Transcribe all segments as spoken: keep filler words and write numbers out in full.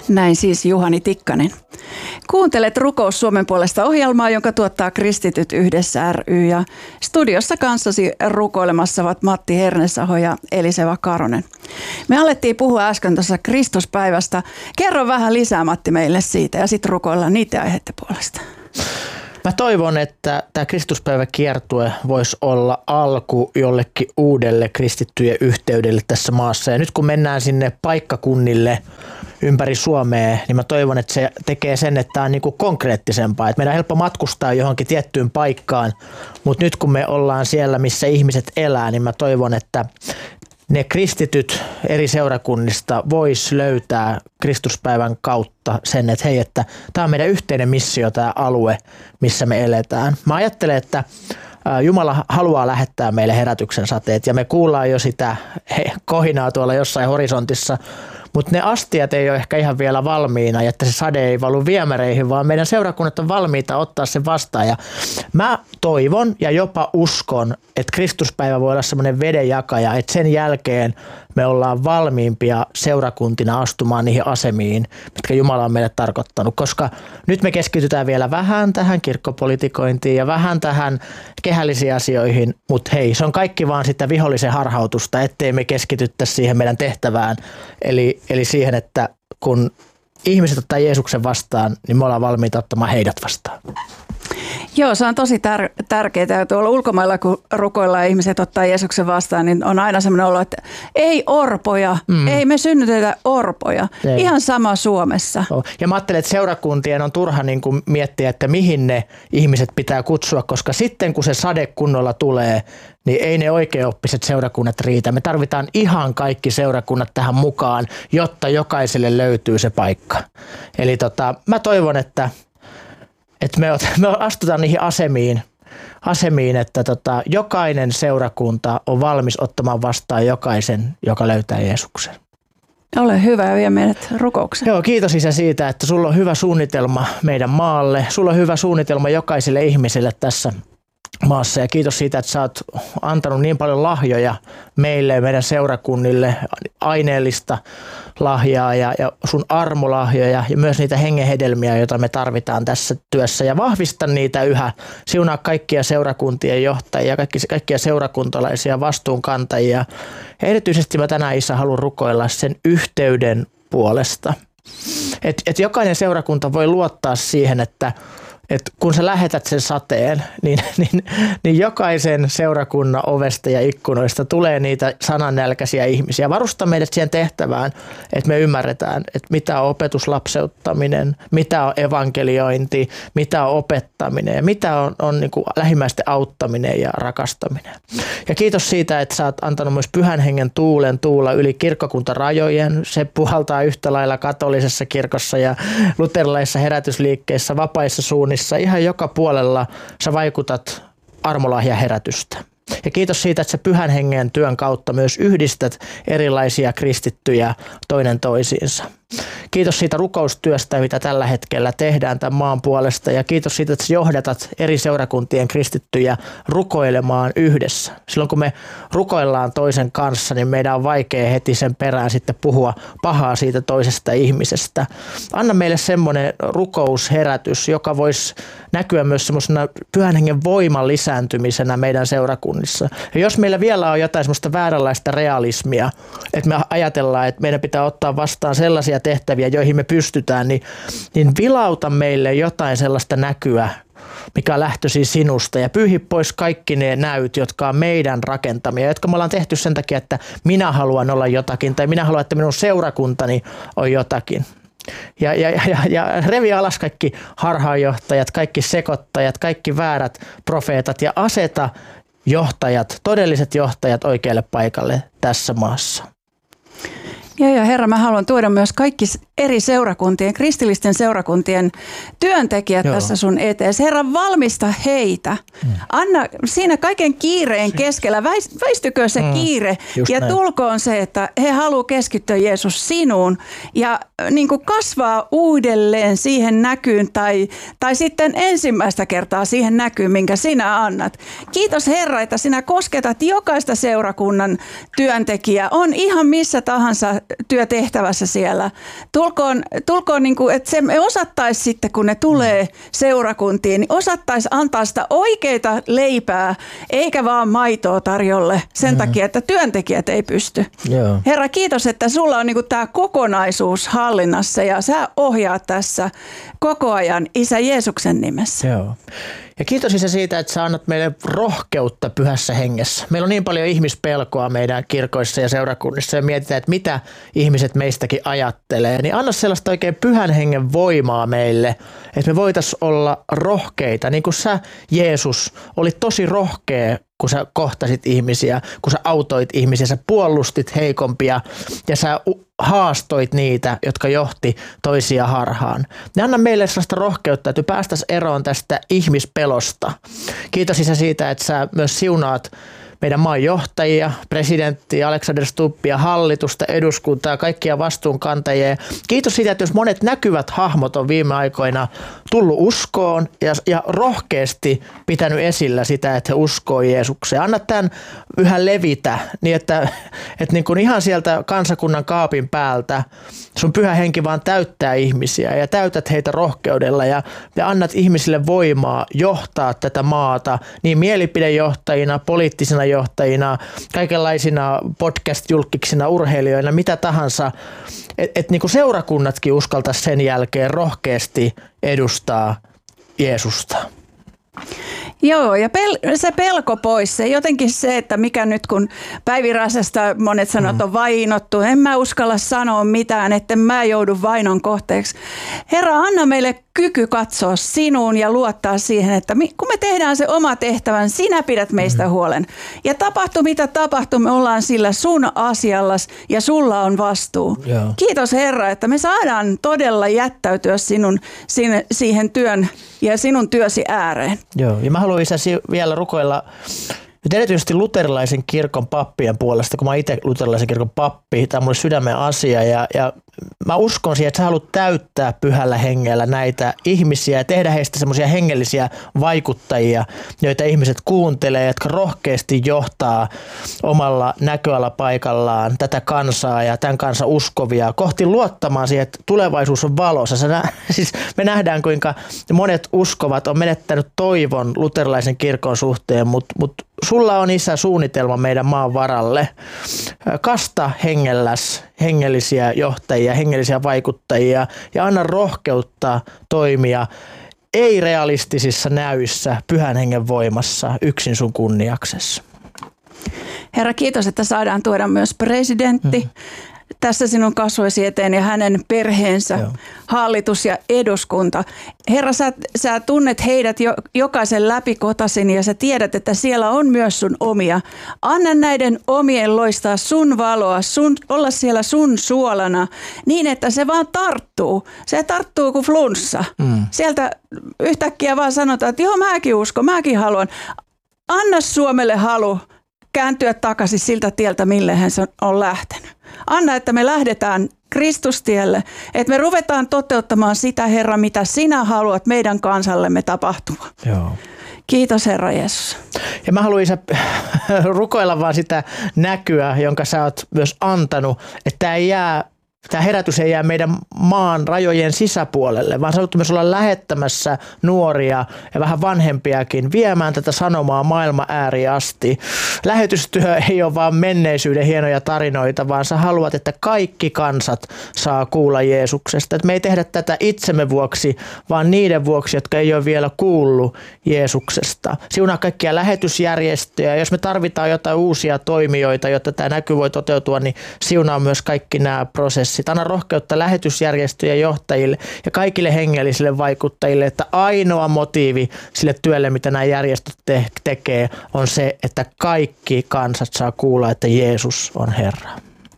Näin siis Juhani Tikkanen. Kuuntelet Rukous Suomen puolesta -ohjelmaa, jonka tuottaa Kristityt yhdessä ry. Ja studiossa kanssasi rukoilemassa ovat Matti Hernesaho ja Eliseva Karonen. Me alettiin puhua äsken tuossa Kristuspäivästä. Kerro vähän lisää, Matti, meille siitä ja sitten rukoillaan niitä aiheiden puolesta. Mä toivon, että tämä Kristuspäiväkiertue voisi olla alku jollekin uudelle kristittyjen yhteydelle tässä maassa. Ja nyt kun mennään sinne paikkakunnille ympäri Suomea, niin mä toivon, että se tekee sen, että tämä on niin kuin konkreettisempaa. Että meidän on helppo matkustaa johonkin tiettyyn paikkaan, mutta nyt kun me ollaan siellä, missä ihmiset elää, niin mä toivon, että ne kristityt eri seurakunnista vois löytää Kristuspäivän kautta sen, että hei, että tämä on meidän yhteinen missio, tämä alue, missä me eletään. Mä ajattelen, että Jumala haluaa lähettää meille herätyksen sateet ja me kuullaan jo sitä kohinaa tuolla jossain horisontissa, mutta ne astiat ei ole ehkä ihan vielä valmiina, että se sade ei valu viemäreihin, vaan meidän seurakunnat on valmiita ottaa sen vastaan. Ja mä toivon ja jopa uskon, että Kristuspäivä voi olla semmoinen vedenjakaja, että sen jälkeen me ollaan valmiimpia seurakuntina astumaan niihin asemiin, mitkä Jumala on meille tarkoittanut. Koska nyt me keskitytään vielä vähän tähän kirkkopolitikointiin ja vähän tähän kehällisiin asioihin, mutta hei, se on kaikki vaan sitä vihollisen harhautusta, ettei me keskityttäisi siihen meidän tehtävään. Eli, eli siihen, että kun ihmiset ottaa Jeesuksen vastaan, niin me ollaan valmiita ottamaan heidät vastaan. Joo, se on tosi tär- tärkeää. Tuolla ulkomailla, kun rukoillaan ihmiset ottaa Jeesuksen vastaan, niin on aina semmoinen olo, että ei orpoja, mm. ei me synnytetä orpoja. Ei. Ihan sama Suomessa. Oh. Ja mä ajattelen, että seurakuntien on turha niin kuin miettiä, että mihin ne ihmiset pitää kutsua, koska sitten kun se sade kunnolla tulee, niin ei ne oikeaoppiset seurakunnat riitä. Me tarvitaan ihan kaikki seurakunnat tähän mukaan, jotta jokaiselle löytyy se paikka. Eli tota, mä toivon, että Että me, me astutaan niihin asemiin, asemiin että tota, jokainen seurakunta on valmis ottamaan vastaan jokaisen, joka löytää Jeesuksen. Ole hyvä ja vie meidät rukoukseen. Joo, kiitos Isä siitä, että sulla on hyvä suunnitelma meidän maalle. Sulla on hyvä suunnitelma jokaiselle ihmiselle tässä maassa ja kiitos siitä, että sä oot antanut niin paljon lahjoja meille ja meidän seurakunnille, aineellista lahjaa ja, ja sun armolahjoja ja myös niitä hengenhedelmiä, joita me tarvitaan tässä työssä ja vahvista niitä yhä. Siunaa kaikkia seurakuntien johtajia, kaikki, kaikkia seurakuntalaisia vastuunkantajia ja erityisesti mä tänään Isä haluan rukoilla sen yhteyden puolesta. Että et jokainen seurakunta voi luottaa siihen, että että kun sä lähetät sen sateen, niin, niin, niin jokaisen seurakunnan ovesta ja ikkunoista tulee niitä sanannälkäisiä ihmisiä. Varusta meidät siihen tehtävään, että me ymmärretään, että mitä on opetuslapseuttaminen, mitä on evankeliointi, mitä on opettaminen ja mitä on, on niin kuin lähimmäisten auttaminen ja rakastaminen. Ja kiitos siitä, että sä oot antanut myös pyhän hengen tuulen tuulla yli kirkkokuntarajojen. Se puhaltaa yhtä lailla katolisessa kirkossa ja luterilaisessa herätysliikkeissä, vapaissa suunnissa. Ihan joka puolella sä vaikutat armolahja herätystä. Ja kiitos siitä, että sä pyhän hengen työn kautta myös yhdistät erilaisia kristittyjä toinen toisiinsa. Kiitos siitä rukoustyöstä, mitä tällä hetkellä tehdään tämän maan puolesta ja kiitos siitä, että sä johdatat eri seurakuntien kristittyjä rukoilemaan yhdessä. Silloin kun me rukoillaan toisen kanssa, niin meidän on vaikea heti sen perään sitten puhua pahaa siitä toisesta ihmisestä. Anna meille semmoinen rukousherätys, joka voisi näkyä myös semmoisena pyhän hengen voiman lisääntymisenä meidän seurakunnissa. Ja jos meillä vielä on jotain semmoista vääränlaista realismia, että me ajatellaan, että meidän pitää ottaa vastaan sellaisia tehtäviä, joihin me pystytään, niin, niin vilauta meille jotain sellaista näkyä, mikä on lähtöisin sinusta ja pyyhi pois kaikki ne näyt, jotka on meidän rakentamia, jotka me ollaan tehty sen takia, että minä haluan olla jotakin tai minä haluan, että minun seurakuntani on jotakin. Ja, ja, ja, ja revi alas kaikki harhaanjohtajat, kaikki sekoittajat, kaikki väärät profeetat ja aseta johtajat, todelliset johtajat oikealle paikalle tässä maassa. Joo, ja Herra, mä haluan tuoda myös kaikki eri seurakuntien, kristillisten seurakuntien työntekijät Joo. tässä sun eteesi. Herra, valmista heitä. Mm. Anna siinä kaiken kiireen keskellä, väistykö se mm. kiire Just ja näin. Tulkoon se, että he haluaa keskittyä Jeesus sinuun ja niin kuin kasvaa uudelleen siihen näkyyn tai, tai sitten ensimmäistä kertaa siihen näkyyn, minkä sinä annat. Kiitos Herra, että sinä kosketat jokaista seurakunnan työntekijää. On ihan missä tahansa työtehtävässä siellä. Tulkoon, tulkoon niin kuin, että se me osattaisi sitten, kun ne tulee seurakuntiin, niin osattaisi antaa sitä oikeita leipää, eikä vaan maitoa tarjolle sen mm. takia, että työntekijät ei pysty. Joo. Herra, kiitos, että sulla on niin kuin tämä kokonaisuus hallinnassa ja sä ohjaat tässä koko ajan Isä Jeesuksen nimessä. Joo. Ja kiitos Isä siitä, että sä annat meille rohkeutta pyhässä hengessä. Meillä on niin paljon ihmispelkoa meidän kirkoissa ja seurakunnissa ja mietitään, että mitä ihmiset meistäkin ajattelee. Niin anna sellaista oikein pyhän hengen voimaa meille, että me voitaisiin olla rohkeita. Niin kuin sä, Jeesus, olit tosi rohkea, kun sä kohtasit ihmisiä, kun sä autoit ihmisiä, sä puolustit heikompia ja sä haastoit niitä, jotka johti toisia harhaan. Ne anna meille sellaista rohkeutta, että päästäisiin eroon tästä ihmispelosta. Kiitos Isä siitä, että sä myös siunaat meidän maan johtajia, presidentti Alexander Stubbia, hallitusta, eduskuntaa, kaikkia vastuunkantajia. Kiitos siitä, että jos monet näkyvät hahmot on viime aikoina tullut uskoon ja, ja rohkeasti pitänyt esillä sitä, että he uskoo Jeesukseen. Anna tämän yhä levitä niin, että, että niin kuin ihan sieltä kansakunnan kaapin päältä sun pyhä henki vaan täyttää ihmisiä ja täytät heitä rohkeudella ja, ja annat ihmisille voimaa johtaa tätä maata niin mielipidejohtajina, poliittisina johtajina, kaikenlaisina podcast-julkiksina, urheilijoina, mitä tahansa, että et niinku seurakunnatkin uskaltaisi sen jälkeen rohkeasti edustaa Jeesusta. Joo, ja pel- se pelko pois, se jotenkin se, että mikä nyt kun Päivi Räsästä monet sanot mm. on vainottu, en mä uskalla sanoa mitään, että mä joudun vainon kohteeksi. Herra, anna meille kyky katsoa sinuun ja luottaa siihen, että kun me tehdään se oma tehtävän, sinä pidät meistä mm. huolen. Ja tapahtuu mitä tapahtuu, me ollaan sillä sun asiallas ja sulla on vastuu. Joo. Kiitos Herra, että me saadaan todella jättäytyä sinun, siihen työn ja sinun työsi ääreen. Joo, ja mä haluan Isä vielä rukoilla nyt erityisesti luterilaisen kirkon pappien puolesta, kun mä itse luterilaisen kirkon pappi, tämä on mulle sydämen asia ja, ja mä uskon siihen, että sä haluat täyttää pyhällä hengellä näitä ihmisiä ja tehdä heistä semmoisia hengellisiä vaikuttajia, joita ihmiset kuuntelee, jotka rohkeasti johtaa omalla näköalapaikallaan tätä kansaa ja tämän kansan uskovia kohti luottamaan siihen, että tulevaisuus on valossa. Sä nä- siis me nähdään, kuinka monet uskovat on menettänyt toivon luterilaisen kirkon suhteen, mutta mut sulla on Isä suunnitelma meidän maan varalle. Kasta hengelläs hengellisiä johtajia, hengellisiä vaikuttajia ja anna rohkeutta toimia ei-realistisissa näyissä pyhän hengen voimassa yksin sun kunniaksessa. Herra, kiitos, että saadaan tuoda myös presidentti. Hmm. Tässä sinun kasvoisi eteen ja hänen perheensä, Joo. hallitus ja eduskunta. Herra, sä, sä tunnet heidät jo, jokaisen läpikotasin ja sä tiedät, että siellä on myös sun omia. Anna näiden omien loistaa sun valoa, sun, olla siellä sun suolana niin, että se vaan tarttuu. Se tarttuu kuin flunssa. Mm. Sieltä yhtäkkiä vaan sanotaan, että joo, mäkin uskon, mäkin haluan. Anna Suomelle halu kääntyä takaisin siltä tieltä, mille hän on lähtenyt. Anna, että me lähdetään Kristustielle, että me ruvetaan toteuttamaan sitä, Herra, mitä sinä haluat meidän kansallemme tapahtua. Joo. Kiitos, Herra Jeesus. Ja mä haluan Isä rukoilla vaan sitä näkyä, jonka sä oot myös antanut, että tämä ei jää Tämä herätys ei jää meidän maan rajojen sisäpuolelle, vaan sä haluat myös olla lähettämässä nuoria ja vähän vanhempiakin viemään tätä sanomaa maailman ääriin asti. Lähetystyö ei ole vaan menneisyyden hienoja tarinoita, vaan sä haluat, että kaikki kansat saa kuulla Jeesuksesta. Että me ei tehdä tätä itsemme vuoksi, vaan niiden vuoksi, jotka ei ole vielä kuullut Jeesuksesta. Siunaa kaikkia lähetysjärjestöjä. Jos me tarvitaan jotain uusia toimijoita, jotta tämä näky voi toteutua, niin siunaa myös kaikki nämä prosessit. Anna rohkeutta lähetysjärjestöjen johtajille ja kaikille hengellisille vaikuttajille, että ainoa motiivi sille työlle, mitä nämä järjestöt te- tekee, on se, että kaikki kansat saa kuulla, että Jeesus on Herra.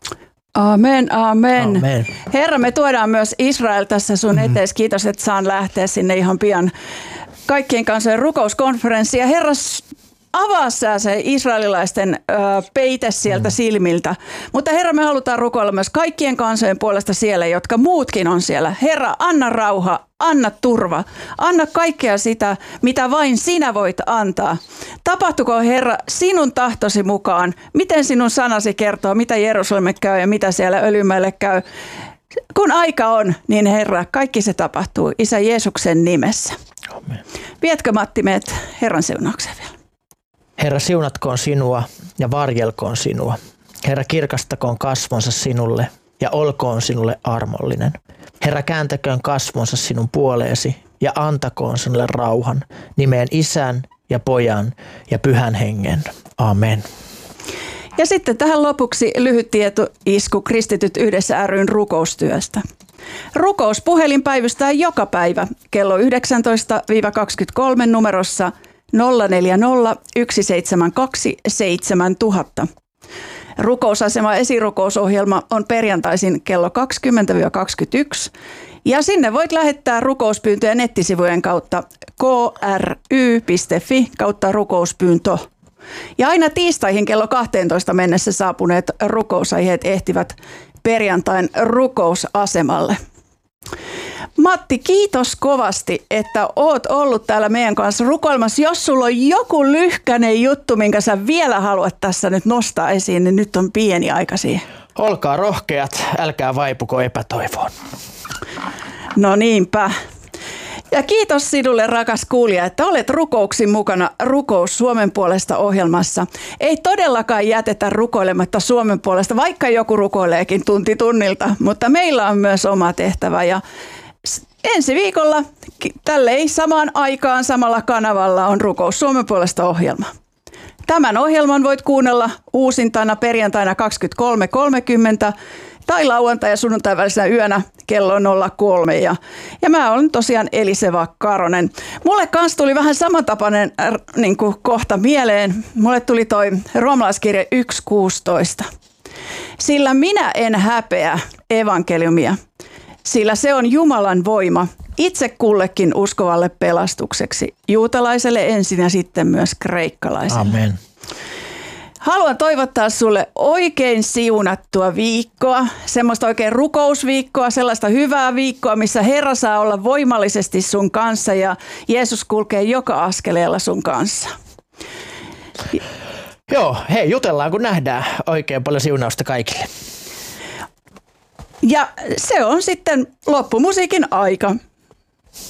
Amen, amen, amen. Herra, me tuodaan myös Israel tässä sun mm-hmm. etees. Kiitos, että saan lähteä sinne ihan pian kaikkien kansojen rukouskonferenssiin. Ja Herra, avaa sä se israelilaisten ö, peite sieltä mm. silmiltä. Mutta Herra, me halutaan rukoilla myös kaikkien kansojen puolesta siellä, jotka muutkin on siellä. Herra, anna rauha, anna turva, anna kaikkea sitä, mitä vain sinä voit antaa. Tapahtuko Herra sinun tahtosi mukaan? Miten sinun sanasi kertoo, mitä Jerusalemme käy ja mitä siellä Öljymäelle käy? Kun aika on, niin Herra, kaikki se tapahtuu Isä Jeesuksen nimessä. Amen. Vietkö Matti meet Herran siunaukseen vielä? Herra, siunatkoon sinua ja varjelkoon sinua. Herra, kirkastakoon kasvonsa sinulle ja olkoon sinulle armollinen. Herra, kääntäköön kasvonsa sinun puoleesi ja antakoon sinulle rauhan nimeen Isän ja Pojan ja Pyhän Hengen. Amen. Ja sitten tähän lopuksi lyhyt tieto isku Kristityt yhdessä ry:n rukoustyöstä. Rukouspuhelin päivystää joka päivä kello yhdeksäntoista kaksikymmentäkolme numerossa nolla neljä nolla yksi seitsemän kaksi seitsemän nolla nolla nolla. Rukousasema esirukousohjelma on perjantaisin kello kaksikymmentä kaksikymmentäyksi ja sinne voit lähettää rukouspyyntöjä nettisivujen kautta k r y piste f i kautta rukouspyyntö. Ja aina tiistaihin kello kahteentoista mennessä saapuneet rukousaiheet ehtivät perjantain rukousasemalle. Matti, kiitos kovasti, että oot ollut täällä meidän kanssa rukoilmassa. Jos sulla on joku lyhkäinen juttu, minkä sä vielä haluat tässä nyt nostaa esiin, niin nyt on pieni aika siihen. Olkaa rohkeat, älkää vaipuko epätoivoon. No niinpä. Ja kiitos sinulle, rakas kuulija, että olet rukouksin mukana Rukous Suomen puolesta -ohjelmassa. Ei todellakaan jätetä rukoilematta Suomen puolesta, vaikka joku rukoileekin tunti tunnilta, mutta meillä on myös oma tehtävä. Ja ensi viikolla tälleen samaan aikaan samalla kanavalla on Rukous Suomen puolesta -ohjelma. Tämän ohjelman voit kuunnella uusintana perjantaina kaksikymmentäkolme kolmekymmentä tai lauantai- ja sunnuntai välisenä yönä kello nolla kolme. Ja, ja mä olen tosiaan Eliseva Karonen. Mulle kans tuli vähän samantapainen äh, niin kuin kohta mieleen. Mulle tuli toi roomalaiskirje yksi kuusitoista. Sillä minä en häpeä evankeliumia, sillä se on Jumalan voima itse kullekin uskovalle pelastukseksi, juutalaiselle ensin ja sitten myös kreikkalaiselle. Amen. Haluan toivottaa sulle oikein siunattua viikkoa, semmoista oikein rukousviikkoa, sellaista hyvää viikkoa, missä Herra saa olla voimallisesti sun kanssa ja Jeesus kulkee joka askeleella sun kanssa. Joo, hei, jutellaan kun nähdään. Oikein paljon siunausta kaikille. Ja se on sitten loppumusiikin aika.